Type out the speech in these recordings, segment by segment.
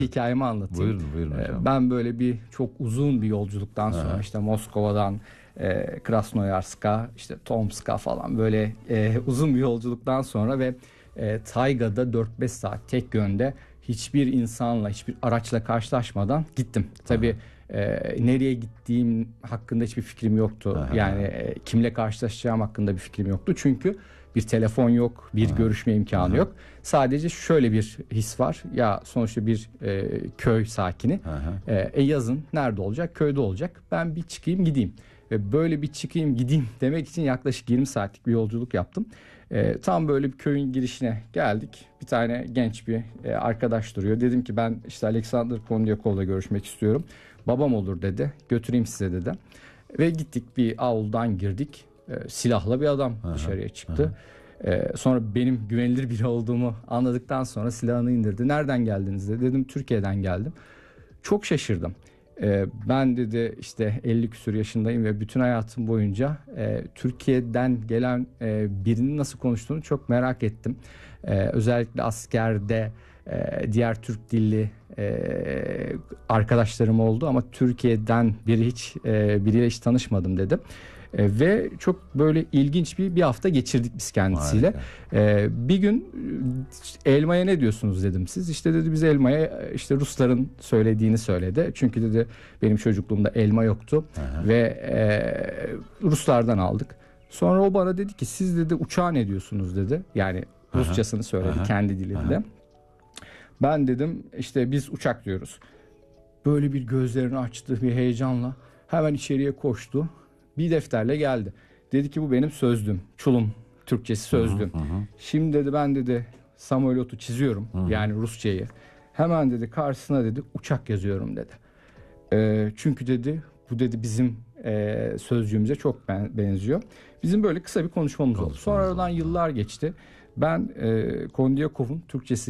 hikayemi anlatayım. Buyurun hocam. Ben böyle çok uzun bir yolculuktan sonra işte Moskova'dan Krasnoyarsk'a, işte Tomsk'a falan böyle uzun bir yolculuktan sonra ve taygada 4-5 saat tek yönde hiçbir insanla, hiçbir araçla karşılaşmadan gittim. Tabii nereye gittiğim hakkında hiçbir fikrim yoktu. Yani kimle karşılaşacağım hakkında bir fikrim yoktu. Çünkü bir telefon yok, bir görüşme imkanı yok. Sadece şöyle bir his var. Ya sonuçta bir köy sakini. Yazın nerede olacak? Köyde olacak. Ben bir çıkayım gideyim. Ve böyle bir çıkayım gideyim demek için yaklaşık 20 saatlik bir yolculuk yaptım. Tam böyle bir köyün girişine geldik. Bir tane genç bir arkadaş duruyor. Dedim ki ben işte Alexander Kondyakov'la görüşmek istiyorum. Babam olur dedi. Götüreyim size dedi. Ve gittik, bir avludan girdik. Silahlı bir adam dışarıya çıktı. Sonra benim güvenilir biri olduğumu anladıktan sonra silahını indirdi. Nereden geldiniz dedi. Dedim Türkiye'den geldim. Çok şaşırdım. Ben dedi işte 50 küsur yaşındayım ve bütün hayatım boyunca Türkiye'den gelen birinin nasıl konuştuğunu çok merak ettim. Özellikle askerde diğer Türk dilli arkadaşlarım oldu ama Türkiye'den biriyle hiç tanışmadım dedi. Ve çok böyle ilginç bir hafta geçirdik biz kendisiyle. Bir gün elmaya ne diyorsunuz dedim siz. İşte dedi biz elmaya işte Rusların söylediğini söyledi. Çünkü dedi benim çocukluğumda elma yoktu ve Ruslardan aldık. Sonra o bana dedi ki siz dedi uçağa ne diyorsunuz dedi. Yani Rusçasını söyledi kendi dilinde. Ben dedim işte biz uçak diyoruz. Böyle bir gözlerini açtı bir heyecanla. Hemen içeriye koştu. Bir defterle geldi. Dedi ki bu benim sözlüğüm. Çulum Türkçesi sözlüğüm. Şimdi dedi ben dedi Samolyot'u çiziyorum. Yani Rusçayı. Hemen dedi karşısına dedi uçak yazıyorum dedi. Çünkü dedi bu dedi bizim sözcüğümüze çok benziyor. Bizim böyle kısa bir konuşmamız oldu. Sonra aradan yıllar geçti. Ben Kondyakov'un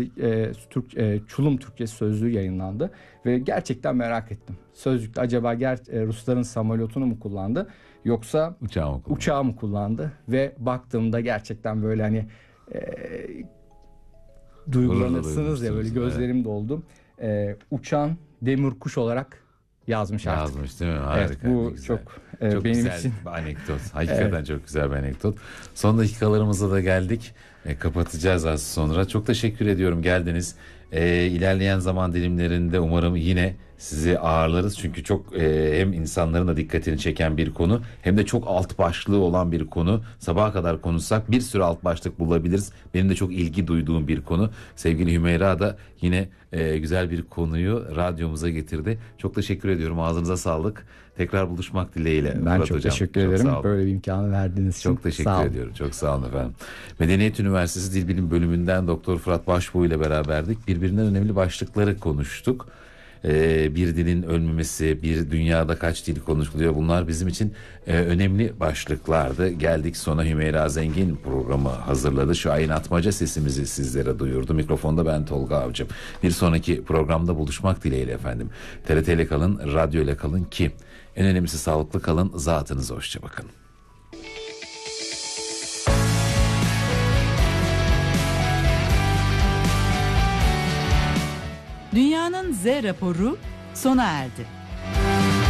Çulum Türkçesi sözlüğü yayınlandı ve gerçekten merak ettim. Sözlükte acaba Rusların Samolyot'unu mu kullandı yoksa uçağı mı kullandı ve baktığımda gerçekten böyle hani duygulanırsınız ya böyle gözlerim doldu. Uçan Demirkuş olarak yazmış artık. Yazmış değil mi? Harika. Evet, bu çok benim güzel için bir anekdot. Hakikaten çok güzel bir anekdot. Son dakikalarımıza da geldik. Kapatacağız az sonra. Çok teşekkür ediyorum geldiniz. İlerleyen zaman dilimlerinde umarım yine sizi ağırlarız. Çünkü çok hem insanların da dikkatini çeken bir konu hem de çok alt başlığı olan bir konu. Sabaha kadar konuşsak bir sürü alt başlık bulabiliriz. Benim de çok ilgi duyduğum bir konu. Sevgili Hümeyra da yine güzel bir konuyu radyomuza getirdi. Çok teşekkür ediyorum. Ağzınıza sağlık. Tekrar buluşmak dileğiyle. Ben Fırat çok Hocam, teşekkür ederim. Böyle bir imkanı verdiğiniz için. Çok teşekkür ediyorum. Çok sağ olun efendim. Medeniyet Üniversitesi Dil Bilim Bölümünden Doktor Fırat Başbuğ ile beraberdik. Birbirinden önemli başlıkları konuştuk. Bir dilin ölmemesi, bir dünyada kaç dil konuşuluyor, bunlar bizim için önemli başlıklardı. Geldik sona. Hümeyra Zengin programı hazırladı. Şahin Atmaca sesimizi sizlere duyurdu. Mikrofonda ben Tolga Avcı. Bir sonraki programda buluşmak dileğiyle efendim. TRT ile kalın, radyo ile kalın ki en önemlisi sağlıklı kalın, zatınıza hoşça bakın. Dünyanın Z raporu sona erdi.